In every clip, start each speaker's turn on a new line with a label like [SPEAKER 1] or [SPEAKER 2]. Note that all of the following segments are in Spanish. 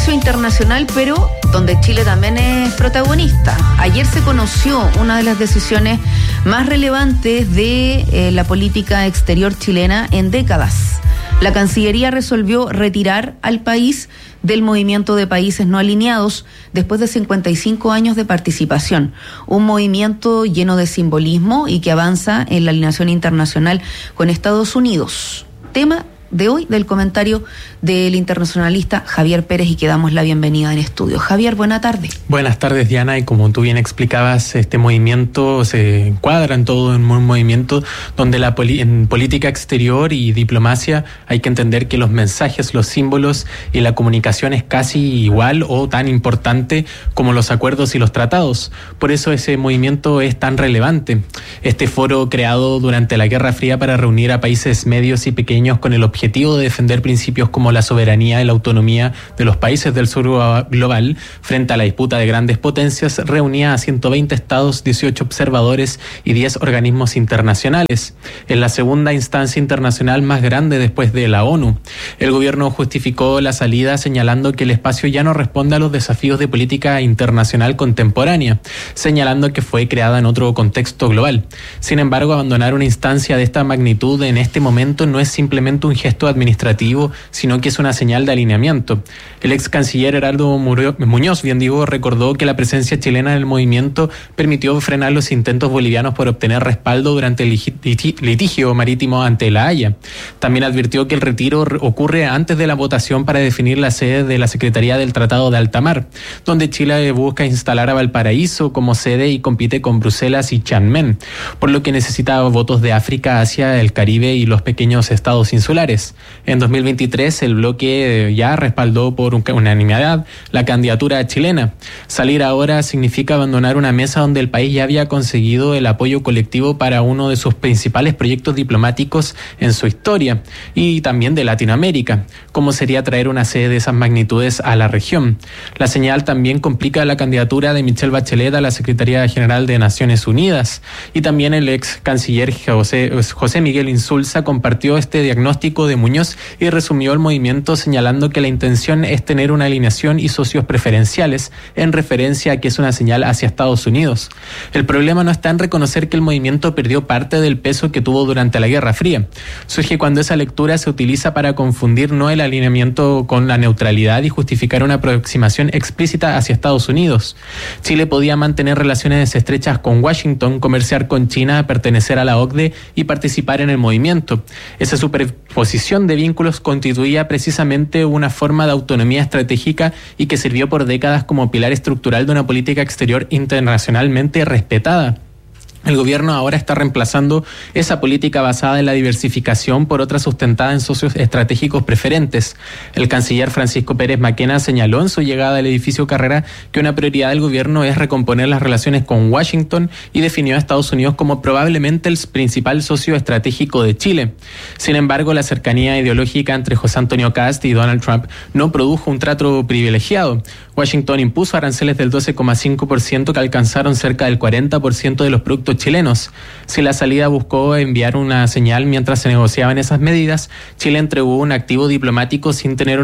[SPEAKER 1] comercio internacional, pero donde Chile también es protagonista. Ayer se conoció una de las decisiones más relevantes de la política exterior chilena en décadas. La Cancillería resolvió retirar al país del movimiento de países no alineados después de 55 años de participación. Un movimiento lleno de simbolismo y que avanza en la alineación internacional con Estados Unidos. Tema de hoy del comentario del internacionalista Javier Pérez, y que damos la bienvenida en estudio. Javier, buena tarde.
[SPEAKER 2] Buenas tardes, Diana, y como tú bien explicabas, este movimiento se encuadra en todo en un movimiento donde en política exterior y diplomacia hay que entender que los mensajes, los símbolos y la comunicación es casi igual o tan importante como los acuerdos y los tratados. Por eso ese movimiento es tan relevante. Este foro, creado durante la Guerra Fría para reunir a países medios y pequeños con el objetivo de defender principios como la soberanía y la autonomía de los países del sur global frente a la disputa de grandes potencias, reunía a 120 estados, 18 observadores y 10 organismos internacionales. Es la segunda instancia internacional más grande después de la ONU. El gobierno justificó la salida señalando que el espacio ya no responde a los desafíos de política internacional contemporánea, señalando que fue creada en otro contexto global. Sin embargo, abandonar una instancia de esta magnitud en este momento no es simplemente un gesto administrativo, sino que es una señal de alineamiento. El ex canciller Heraldo Muñoz, recordó que la presencia chilena en el movimiento permitió frenar los intentos bolivianos por obtener respaldo durante el litigio marítimo ante La Haya. También advirtió que el retiro ocurre antes de la votación para definir la sede de la Secretaría del Tratado de Alta Mar, donde Chile busca instalar a Valparaíso como sede y compite con Bruselas y Tianmen, por lo que necesita votos de África, Asia, el Caribe y los pequeños estados insulares. En 2023, el bloque ya respaldó por unanimidad la candidatura chilena. Salir ahora significa abandonar una mesa donde el país ya había conseguido el apoyo colectivo para uno de sus principales proyectos diplomáticos en su historia y también de Latinoamérica, como sería traer una sede de esas magnitudes a la región. La señal también complica la candidatura de Michelle Bachelet a la Secretaría General de Naciones Unidas, y también el ex canciller José Miguel Insulza compartió este diagnóstico de Muñoz y resumió el movimiento señalando que la intención es tener una alineación y socios preferenciales, en referencia a que es una señal hacia Estados Unidos. El problema no está en reconocer que el movimiento perdió parte del peso que tuvo durante la Guerra Fría. Surge cuando esa lectura se utiliza para confundir no el alineamiento con la neutralidad y justificar una aproximación explícita hacia Estados Unidos. Chile podía mantener relaciones estrechas con Washington, comerciar con China, pertenecer a la OCDE y participar en el movimiento. Esa superposición de vínculos constituía precisamente una forma de autonomía estratégica y que sirvió por décadas como pilar estructural de una política exterior internacionalmente respetada. El gobierno ahora está reemplazando esa política basada en la diversificación por otra sustentada en socios estratégicos preferentes. El canciller Francisco Pérez Maquena señaló en su llegada al edificio Carrera que una prioridad del gobierno es recomponer las relaciones con Washington y definió a Estados Unidos como probablemente el principal socio estratégico de Chile. Sin embargo, la cercanía ideológica entre José Antonio Kast y Donald Trump no produjo un trato privilegiado. Washington impuso aranceles del 12,5% que alcanzaron cerca del 40% de los productos chilenos. Si la salida buscó enviar una señal mientras se negociaban esas medidas, Chile entregó un activo diplomático sin tener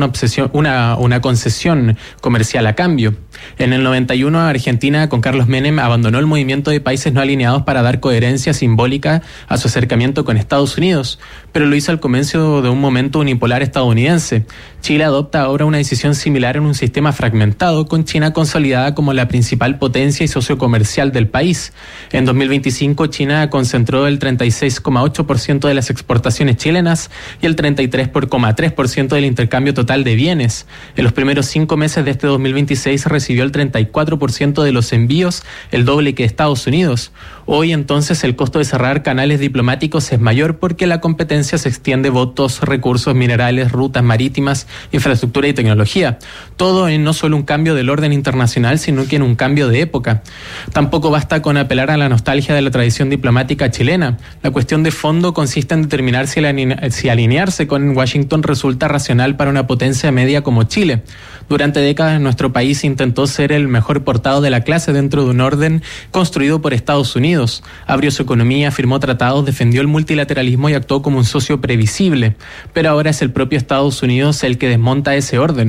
[SPEAKER 2] una concesión comercial a cambio. En el 91, Argentina, con Carlos Menem, abandonó el movimiento de países no alineados para dar coherencia simbólica a su acercamiento con Estados Unidos, pero lo hizo al comienzo de un momento unipolar estadounidense. Chile adopta ahora una decisión similar en un sistema fragmentado, con China consolidada como la principal potencia y socio comercial del país. En 2025, China concentró el 36,8% de las exportaciones chilenas y el 33,3% del intercambio total de bienes. En los primeros 5 meses de este 2026 recibió el 34% de los envíos, el doble que Estados Unidos. Hoy entonces el costo de cerrar canales diplomáticos es mayor porque la competencia se extiende votos, recursos, minerales, rutas marítimas, infraestructura y tecnología. Todo en no solo un cambio del orden internacional, sino que en un cambio de época. Tampoco basta con apelar a la nostalgia de la tradición diplomática chilena. La cuestión de fondo consiste en determinar si alinearse con Washington resulta racional para una potencia media como Chile. Durante décadas nuestro país intentó ser el mejor portado de la clase dentro de un orden construido por Estados Unidos. Abrió su economía, firmó tratados, defendió el multilateralismo y actuó como un socio previsible. Pero ahora es el propio Estados Unidos el que desmonta ese orden.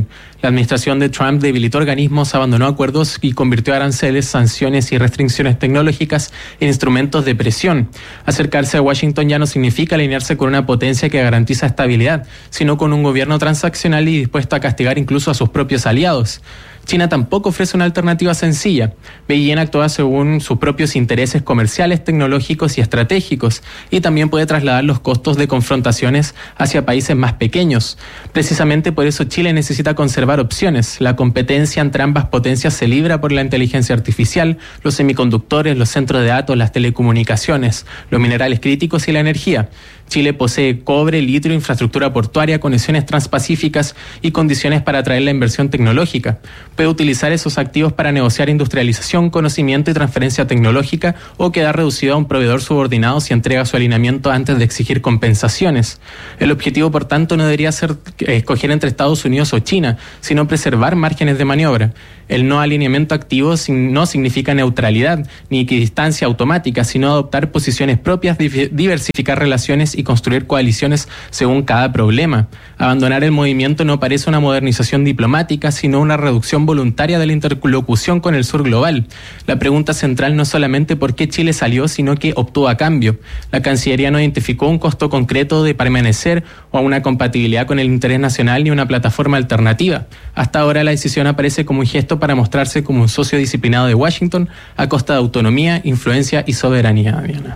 [SPEAKER 2] La administración de Trump debilitó organismos, abandonó acuerdos y convirtió aranceles, sanciones y restricciones tecnológicas en instrumentos de presión. Acercarse a Washington ya no significa alinearse con una potencia que garantiza estabilidad, sino con un gobierno transaccional y dispuesto a castigar incluso a sus propios aliados. China tampoco ofrece una alternativa sencilla. Beijing actúa según sus propios intereses comerciales, tecnológicos y estratégicos, y también puede trasladar los costos de confrontaciones hacia países más pequeños. Precisamente por eso Chile necesita conservar opciones. La competencia entre ambas potencias se libra por la inteligencia artificial, los semiconductores, los centros de datos, las telecomunicaciones, los minerales críticos y la energía. Chile posee cobre, litio, infraestructura portuaria, conexiones transpacíficas y condiciones para atraer la inversión tecnológica. Puede utilizar esos activos para negociar industrialización, conocimiento y transferencia tecnológica, o quedar reducido a un proveedor subordinado si entrega su alineamiento antes de exigir compensaciones. El objetivo, por tanto, no debería ser escoger entre Estados Unidos o China, sino preservar márgenes de maniobra. El no alineamiento activo no significa neutralidad ni equidistancia automática, sino adoptar posiciones propias, diversificar relaciones y construir coaliciones según cada problema. Abandonar el movimiento no parece una modernización diplomática, sino una reducción voluntaria de la interlocución con el sur global. La pregunta central no es solamente por qué Chile salió, sino qué obtuvo a cambio. La Cancillería no identificó un costo concreto de permanecer o una compatibilidad con el interés nacional ni una plataforma alternativa. Hasta ahora la decisión aparece como un gesto para mostrarse como un socio disciplinado de Washington a costa de autonomía, influencia y soberanía, Diana.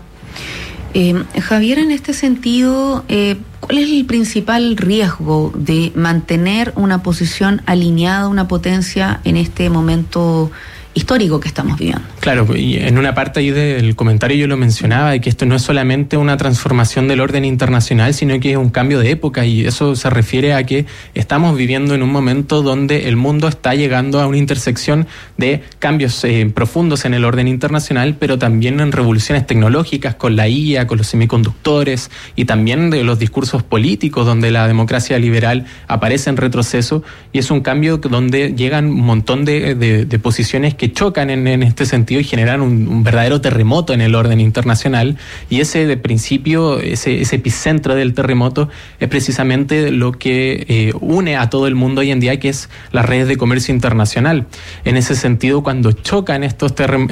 [SPEAKER 1] Javier, en este sentido, ¿cuál es el principal riesgo de mantener una posición alineada a una potencia en este momento histórico que estamos viviendo?
[SPEAKER 2] Claro, y en una parte ahí del comentario yo lo mencionaba, de que esto no es solamente una transformación del orden internacional, sino que es un cambio de época, y eso se refiere a que estamos viviendo en un momento donde el mundo está llegando a una intersección de cambios profundos en el orden internacional, pero también en revoluciones tecnológicas con la IA, con los semiconductores, y también de los discursos políticos donde la democracia liberal aparece en retroceso, y es un cambio donde llegan un montón de posiciones que chocan en este sentido y generan un verdadero terremoto en el orden internacional, y ese de principio, ese epicentro del terremoto es precisamente lo que une a todo el mundo hoy en día, que es las redes de comercio internacional. En ese sentido, cuando chocan estas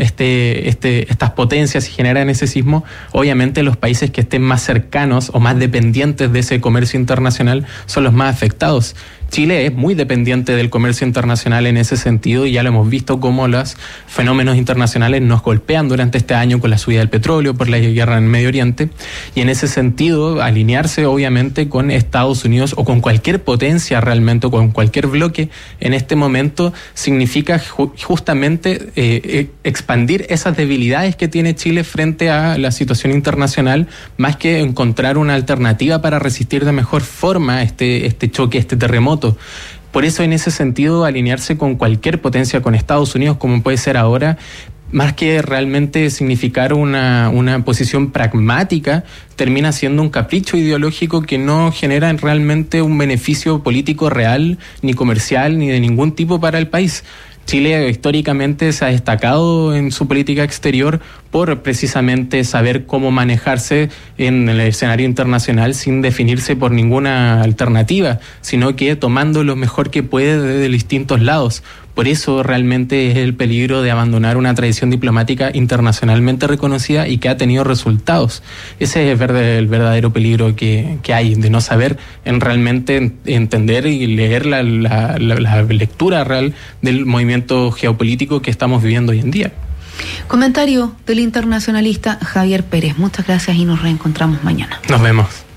[SPEAKER 2] potencias y generan ese sismo, obviamente los países que estén más cercanos o más dependientes de ese comercio internacional son los más afectados. Chile es muy dependiente del comercio internacional en ese sentido, y ya lo hemos visto cómo los fenómenos internacionales nos golpean durante este año con la subida del petróleo, por la guerra en Medio Oriente, y en ese sentido alinearse obviamente con Estados Unidos o con cualquier potencia realmente, o con cualquier bloque en este momento, significa justamente expandir esas debilidades que tiene Chile frente a la situación internacional, más que encontrar una alternativa para resistir de mejor forma este choque, este terremoto. Por eso, en ese sentido, alinearse con cualquier potencia, con Estados Unidos, como puede ser ahora, más que realmente significar una posición pragmática, termina siendo un capricho ideológico que no genera realmente un beneficio político real, ni comercial, ni de ningún tipo para el país. Chile históricamente se ha destacado en su política exterior por precisamente saber cómo manejarse en el escenario internacional sin definirse por ninguna alternativa, sino que tomando lo mejor que puede de distintos lados. Por eso realmente es el peligro de abandonar una tradición diplomática internacionalmente reconocida y que ha tenido resultados. Ese es el verdadero peligro que hay, de no saber realmente entender y leer la lectura real del movimiento geopolítico que estamos viviendo hoy en día.
[SPEAKER 1] Comentario del internacionalista Javier Pérez. Muchas gracias y nos reencontramos mañana.
[SPEAKER 2] Nos vemos.